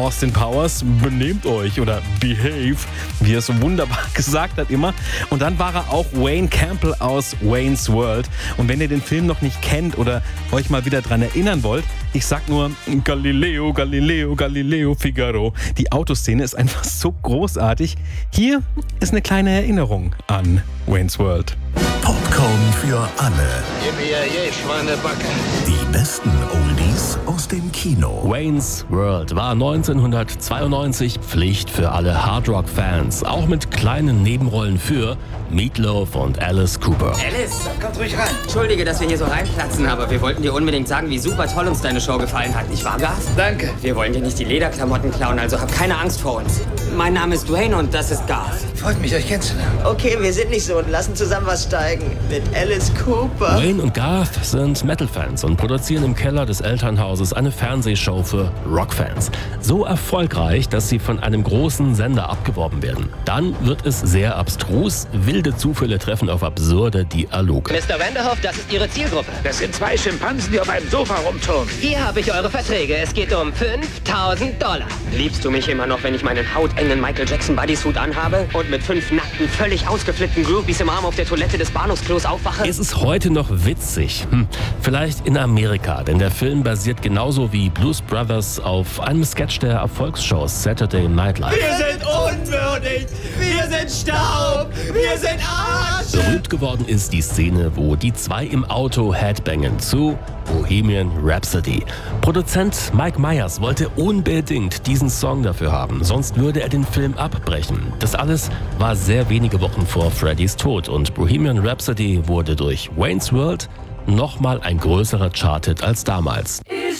Austin Powers, benehmt euch oder behave, wie er es so wunderbar gesagt hat immer. Und dann war er auch Wayne Campbell aus Wayne's World. Und wenn ihr den Film noch nicht kennt oder euch mal wieder dran erinnern wollt, ich sag nur Galileo, Galileo, Galileo Figaro. Die Autoszene ist einfach so großartig. Hier ist eine kleine Erinnerung an Wayne's World. Popcorn für alle. Gib mir je Schweinebacke. Die besten Oldies aus dem Kino. Wayne's World war 1992 Pflicht für alle Hardrock-Fans, auch mit kleinen Nebenrollen für Meatloaf und Alice Cooper. Alice, kommt ruhig rein. Entschuldige, dass wir hier so reinplatzen, aber wir wollten dir unbedingt sagen, wie super toll uns deine Show gefallen hat. Nicht wahr, Garth? Danke. Wir wollen dir nicht die Lederklamotten klauen, also hab keine Angst vor uns. Mein Name ist Dwayne und das ist Garth. Freut mich, euch kennenzulernen. Okay, wir sind nicht so und lassen zusammen was steigen. Mit Alice Cooper. Wayne und Garth sind Metal-Fans und produzieren im Keller des Elternhauses eine Fernsehshow für Rockfans. So erfolgreich, dass sie von einem großen Sender abgeworben werden. Dann wird es sehr abstrus, wilde Zufälle treffen auf absurde Dialoge. Mr. Vanderhoff, das ist Ihre Zielgruppe. Das sind 2 Schimpansen, die auf einem Sofa rumturnen. Hier habe ich eure Verträge. Es geht um $5.000. Liebst du mich immer noch, wenn ich meinen hautengen Michael Jackson Bodysuit anhabe und mit 5 nackten, völlig ausgeflippten Groupies im Arm auf der Toilette des Bahnhofsklos aufwache? Es ist heute noch witzig. Vielleicht in Amerika, denn der Film basiert genauso wie Blues Brothers auf einem Sketch der Erfolgsshow Saturday Night Live. Wir sind unwürdig. Wir sind Staub. Wir sind Arsch. Berühmt geworden ist die Szene, wo die 2 im Auto headbangen zu Bohemian Rhapsody. Produzent Mike Myers wollte unbedingt diesen Song dafür haben, sonst würde er den Film abbrechen. Das alles war sehr wenige Wochen vor Freddys Tod und Bohemian Rhapsody wurde durch Wayne's World nochmal ein größerer Charthit als damals. Ich